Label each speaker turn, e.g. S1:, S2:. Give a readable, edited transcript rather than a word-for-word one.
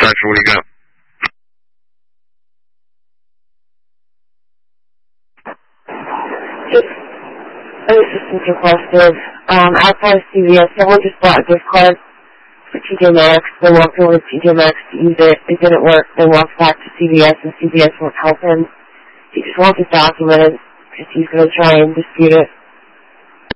S1: dispatcher, what do you got?
S2: Just an assistance requested. Outside of CVS, someone just bought a gift card for TJ Maxx. They walked over to TJ Maxx to use it. It didn't work. They walked back to CVS, and CVS won't help him. He just wants it documented because he's going to try and dispute it.